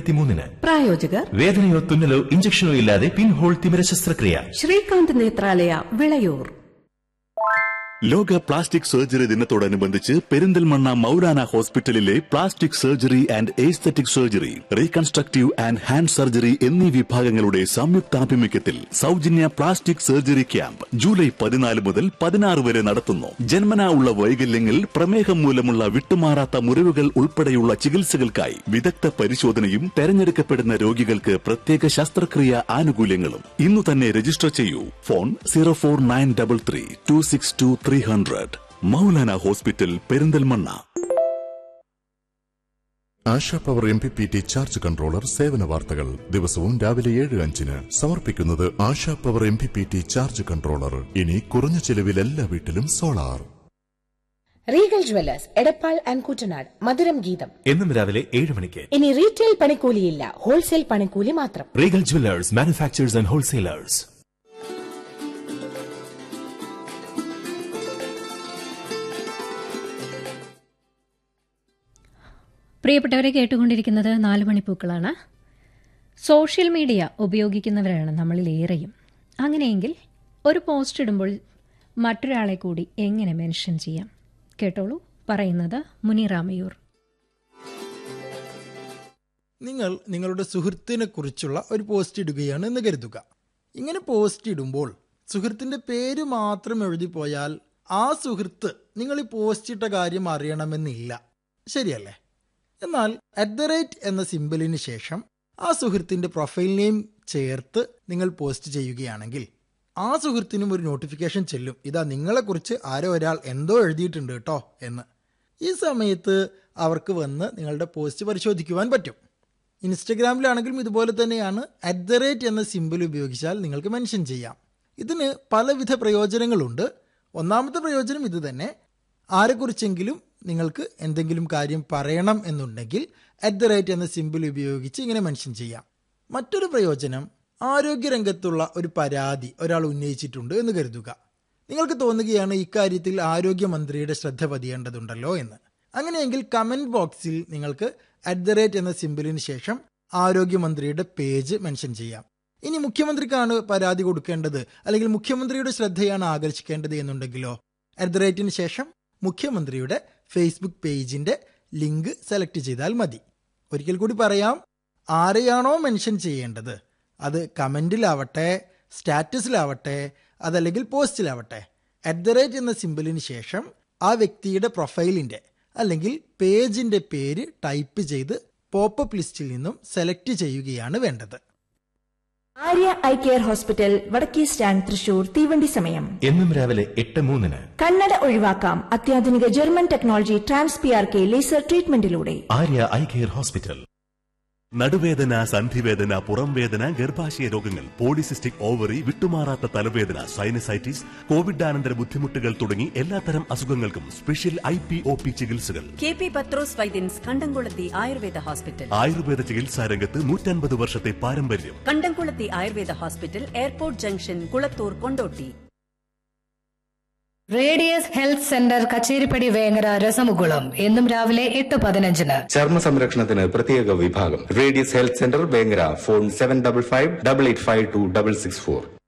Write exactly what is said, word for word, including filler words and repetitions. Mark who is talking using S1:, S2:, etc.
S1: ഇരുപത്തിമൂന്നിന്.
S2: പ്രായോജകർ
S1: വേദനയോ തുന്നലോ ഇഞ്ചക്ഷനോ ഇല്ലാതെ പിൻഹോൾ തിമിര ശസ്ത്രക്രിയ.
S2: ശ്രീകാന്ത് നേത്രാലയ, വിളയൂർ.
S3: ലോക പ്ലാസ്റ്റിക് സർജറി ദിനത്തോടനുബന്ധിച്ച് പെരിന്തൽമണ്ണ മൗലാന ഹോസ്പിറ്റലിലെ plastic surgery and aesthetic surgery, reconstructive and hand surgery എന്നീ വിഭാഗങ്ങളുടെ സംയുക്താഭിമുഖ്യത്തിൽ സൗജന്യ പ്ലാസ്റ്റിക് സർജറി ക്യാമ്പ് ജൂലൈ പതിനാല് മുതൽ പതിനാറ് വരെ നടത്തുന്നു. ജന്മനാ ഉള്ള വൈകല്യങ്ങൾ, പ്രമേഹം മൂലമുള്ള വിട്ടുമാറാത്ത മുറിവുകൾ ഉൾപ്പെടെയുള്ള ചികിത്സകൾക്കായി വിദഗ്ധ പരിശോധനയും തെരഞ്ഞെടുക്കപ്പെടുന്ന രോഗികൾക്ക് പ്രത്യേക ശസ്ത്രക്രിയ ആനുകൂല്യങ്ങളും. ഇന്നു തന്നെ രജിസ്റ്റർ ചെയ്യൂ. Phone zero four nine double three to six to three hundred. Maulana hospital, Perinthalmanna.
S4: ASHA power M P P T charge controller സേവന വാർത്തകൾ ദിവസവും രാവിലെ ഏഴ് അഞ്ചിന് സമർപ്പിക്കുന്നത് ASHA power M P P T charge controller. ഇനി കുറഞ്ഞ ചെലവിൽ എല്ലാ വീട്ടിലും solar.
S5: Regal jewellers, Edappal and Kuttanad. മധുരം ഗീതം
S1: എന്നും രാവിലെ ഏഴ് മണിക്ക്.
S5: ഇനി റീറ്റെയിൽ പണിക്കൂലിയില്ല, ഹോൾസെയിൽ പണിക്കൂലി മാത്രം.
S1: Regal jewellers, manufacturers and wholesalers.
S6: പ്രിയപ്പെട്ടവരെ, കേട്ടുകൊണ്ടിരിക്കുന്നത് നാല് മണിപ്പൂക്കളാണ്. സോഷ്യൽ മീഡിയ ഉപയോഗിക്കുന്നവരാണ് നമ്മളിലേറെയും. അങ്ങനെയെങ്കിൽ ഒരു പോസ്റ്റ് ഇടുമ്പോൾ മറ്റൊരാളെ കൂടി എങ്ങനെ മെൻഷൻ ചെയ്യാം? കേട്ടോളൂ. പറയുന്നത് മുനിറാമയൂർ.
S7: നിങ്ങൾ നിങ്ങളുടെ സുഹൃത്തിനെ കുറിച്ചുള്ള ഒരു പോസ്റ്റ് ഇടുകയാണ് എന്ന് കരുതുക. ഇങ്ങനെ പോസ്റ്റ് ഇടുമ്പോൾ സുഹൃത്തിന്റെ പേര് മാത്രം എഴുതിപ്പോയാൽ ആ സുഹൃത്ത് നിങ്ങൾ ഈ പോസ്റ്റ് ഇട്ട കാര്യം അറിയണമെന്നില്ല, ശരിയല്ലേ? എന്നാൽ അറ്റ് ദ റേറ്റ് എന്ന സിംബലിന് ശേഷം ആ സുഹൃത്തിന്റെ പ്രൊഫൈൽ നെയിം ചേർത്ത് നിങ്ങൾ പോസ്റ്റ് ചെയ്യുകയാണെങ്കിൽ ആ സുഹൃത്തിനും ഒരു നോട്ടിഫിക്കേഷൻ ചെല്ലും, ഇതാ നിങ്ങളെക്കുറിച്ച് ആരോ ഒരാൾ എന്തോ എഴുതിയിട്ടുണ്ട് കേട്ടോ എന്ന്. ഈ സമയത്ത് അവർക്ക് വന്ന് നിങ്ങളുടെ പോസ്റ്റ് പരിശോധിക്കുവാൻ പറ്റും. ഇൻസ്റ്റഗ്രാമിലാണെങ്കിലും ഇതുപോലെ തന്നെയാണ്. അറ്റ് ദ റേറ്റ് എന്ന സിംബൽ ഉപയോഗിച്ചാൽ നിങ്ങൾക്ക് മെൻഷൻ ചെയ്യാം. ഇതിന് പലവിധ പ്രയോജനങ്ങളുണ്ട്. ഒന്നാമത്തെ പ്രയോജനം ഇത് തന്നെ. ആരെക്കുറിച്ചെങ്കിലും നിങ്ങൾക്ക് എന്തെങ്കിലും കാര്യം പറയണം എന്നുണ്ടെങ്കിൽ അറ്റ് ദ റേറ്റ് എന്ന സിംബൽ ഉപയോഗിച്ച് ഇങ്ങനെ മെൻഷൻ ചെയ്യാം. മറ്റൊരു പ്രയോജനം, ആരോഗ്യരംഗത്തുള്ള ഒരു പരാതി ഒരാൾ ഉന്നയിച്ചിട്ടുണ്ട് എന്ന് കരുതുക. നിങ്ങൾക്ക് തോന്നുകയാണ് ഇക്കാര്യത്തിൽ ആരോഗ്യമന്ത്രിയുടെ ശ്രദ്ധ പതിയേണ്ടതുണ്ടല്ലോ എന്ന്. അങ്ങനെയെങ്കിൽ കമന്റ് ബോക്സിൽ നിങ്ങൾക്ക് അറ്റ് ദ റേറ്റ് എന്ന സിംബലിന് ശേഷം ആരോഗ്യമന്ത്രിയുടെ പേജ് മെൻഷൻ ചെയ്യാം. ഇനി മുഖ്യമന്ത്രിക്കാണ് പരാതി കൊടുക്കേണ്ടത് അല്ലെങ്കിൽ മുഖ്യമന്ത്രിയുടെ ശ്രദ്ധയാണ് ആകർഷിക്കേണ്ടത് എന്നുണ്ടെങ്കിലോ അറ്റ് ദ റേറ്റിന് ശേഷം മുഖ്യമന്ത്രിയുടെ ഫേസ്ബുക്ക് പേജിന്റെ ലിങ്ക് സെലക്ട് ചെയ്താൽ മതി. ഒരിക്കൽ കൂടി പറയാം, ആരെയാണോ മെൻഷൻ ചെയ്യേണ്ടത് അത് കമന്റിലാവട്ടെ, സ്റ്റാറ്റസിലാവട്ടെ, അതല്ലെങ്കിൽ പോസ്റ്റിലാവട്ടെ, അറ്റ് ദ റേറ്റ് എന്ന സിംബലിന് ശേഷം ആ വ്യക്തിയുടെ പ്രൊഫൈലിന്റെ അല്ലെങ്കിൽ പേജിന്റെ പേര് ടൈപ്പ് ചെയ്ത് പോപ്പപ്പ് ലിസ്റ്റിൽ നിന്നും സെലക്ട് ചെയ്യുകയാണ് വേണ്ടത്.
S8: ആര്യ ഐ കെയർ ഹോസ്പിറ്റൽ, വടക്കേ സ്റ്റാൻഡ്, തൃശൂർ. തീവണ്ടി സമയം
S1: എന്നും രാവിലെ എട്ട് മൂന്നിന്.
S8: കണ്ണട ഒഴിവാക്കാം അത്യാധുനിക German technology trans P R K laser ട്രീറ്റ്മെന്റിലൂടെ.
S1: Arya eye care hospital.
S3: നടുവേദന, സന്ധിവേദന, പുറംവേദന, ഗർഭാശയ രോഗങ്ങൾ, പോളിസിസ്റ്റിക് ഓവറി, വിട്ടുമാറാത്ത തലവേദന, സൈനസൈറ്റിസ്, കോവിഡാനന്തര ബുദ്ധിമുട്ടുകൾ തുടങ്ങി എല്ലാത്തരം അസുഖങ്ങൾക്കും special I P O P ചികിത്സകൾ.
S9: കെ പി പത്രോസ് വൈദ്യൻസ്, കണ്ടംകുളത്തി ആയുർവേദ ഹോസ്പിറ്റൽ.
S3: ആയുർവേദ ചികിത്സാ രംഗത്ത് നൂറ്റൻപത് വർഷത്തെ പാരമ്പര്യം.
S9: കണ്ടംകുളത്തി Ayurveda hospital, airport junction, Kulathur, Kondotty.
S10: Radius health centre, Kacheripadi, Vengara, രസമുകുളം. എന്നും രാവിലെ എട്ട് പതിനഞ്ചിന്.
S11: ചർമ്മ സംരക്ഷണത്തിന് പ്രത്യേക വിഭാഗം. Radius health centre, Vengara. Phone seven double five double eight five to double six four.